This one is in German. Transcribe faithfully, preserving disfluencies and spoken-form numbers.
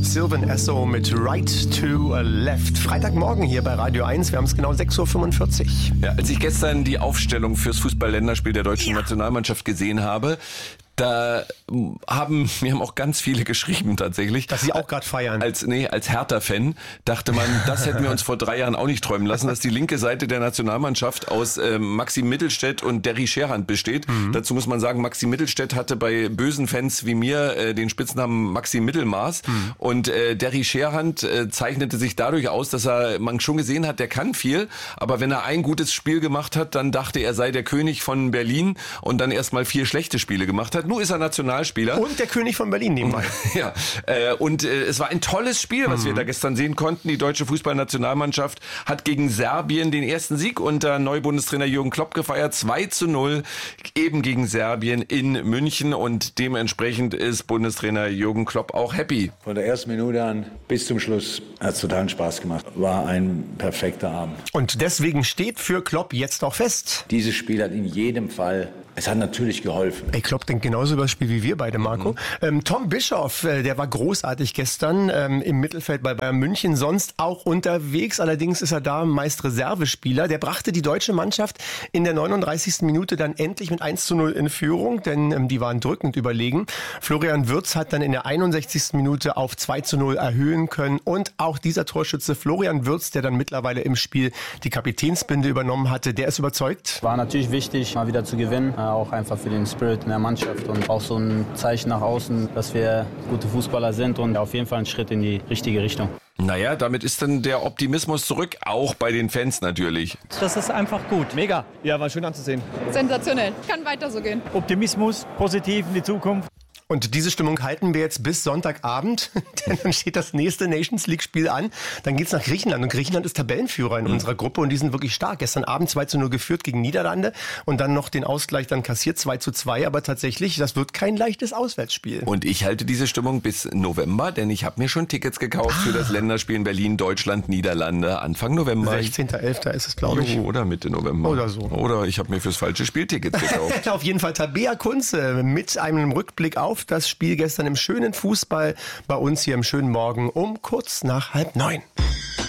Sylvan Esso mit Right to Left. Freitagmorgen hier bei Radio eins. Wir haben es genau sechs Uhr fünfundvierzig. Ja, als ich gestern die Aufstellung fürs Fußball-Länderspiel der deutschen ja. Nationalmannschaft gesehen habe, da haben, mir haben auch ganz viele geschrieben tatsächlich. Dass sie auch gerade feiern. Als, nee, als Hertha-Fan dachte man, das hätten wir uns vor drei Jahren auch nicht träumen lassen, dass die linke Seite der Nationalmannschaft aus äh, Maxi Mittelstädt und Derry Scherhand besteht. Mhm. Dazu muss man sagen, Maxi Mittelstädt hatte bei bösen Fans wie mir äh, den Spitznamen Maxi Mittelmaß. Mhm. Und äh, Derry Scherhand äh, zeichnete sich dadurch aus, dass er, man schon gesehen hat, der kann viel. Aber wenn er ein gutes Spiel gemacht hat, dann dachte er, sei der König von Berlin und dann erstmal vier schlechte Spiele gemacht hat. Nur ist er Nationalspieler. Und der König von Berlin nebenbei. Ja, äh, und äh, es war ein tolles Spiel, was mhm. wir da gestern sehen konnten. Die deutsche Fußballnationalmannschaft hat gegen Serbien den ersten Sieg unter Neubundestrainer Jürgen Klopp gefeiert. zwei zu null eben gegen Serbien in München. Und dementsprechend ist Bundestrainer Jürgen Klopp auch happy. Von der ersten Minute an bis zum Schluss hat es totalen Spaß gemacht. War ein perfekter Abend. Und deswegen steht für Klopp jetzt auch fest: Dieses Spiel hat in jedem Fall, es hat natürlich geholfen. Ey, Klopp denkt genauso über das Spiel wie wir beide, Marco. Mhm. Ähm, Tom Bischoff, äh, der war großartig gestern ähm, im Mittelfeld bei Bayern München, sonst auch unterwegs. Allerdings ist er da meist Reservespieler. Der brachte die deutsche Mannschaft in der neununddreißigsten Minute dann endlich mit eins zu null in Führung, denn ähm, die waren drückend überlegen. Florian Wirtz hat dann in der einundsechzigsten Minute auf zwei zu null erhöhen können. Und auch dieser Torschütze Florian Wirtz, der dann mittlerweile im Spiel die Kapitänsbinde übernommen hatte, der ist überzeugt. War natürlich wichtig, mal wieder zu gewinnen. Auch einfach für den Spirit in der Mannschaft und auch so ein Zeichen nach außen, dass wir gute Fußballer sind und auf jeden Fall ein Schritt in die richtige Richtung. Naja, damit ist dann der Optimismus zurück, auch bei den Fans natürlich. Das ist einfach gut. Mega. Ja, war schön anzusehen. Sensationell. Kann weiter so gehen. Optimismus, positiv in die Zukunft. Und diese Stimmung halten wir jetzt bis Sonntagabend, denn dann steht das nächste Nations League-Spiel an. Dann geht's nach Griechenland und Griechenland ist Tabellenführer in mhm. unserer Gruppe und die sind wirklich stark. Gestern Abend zwei zu null geführt gegen Niederlande und dann noch den Ausgleich dann kassiert zwei zu zwei. Aber tatsächlich, das wird kein leichtes Auswärtsspiel. Und ich halte diese Stimmung bis November, denn ich habe mir schon Tickets gekauft ah. für das Länderspiel in Berlin, Deutschland, Niederlande, Anfang November. sechzehnter elfter ist es, glaube ich. Oder Mitte November. Oder so. Oder ich habe mir fürs falsche Spiel Tickets gekauft. Auf jeden Fall Tabea Kunze mit einem Rückblick auf das Spiel gestern im schönen Fußball bei uns hier im schönen Morgen um kurz nach halb neun.